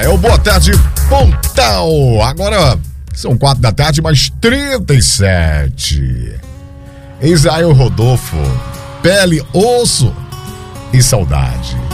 É o Boa Tarde Pontal. Agora são 4 da tarde, mais 37. Israel Rodolfo, Pele, Osso e Saudade.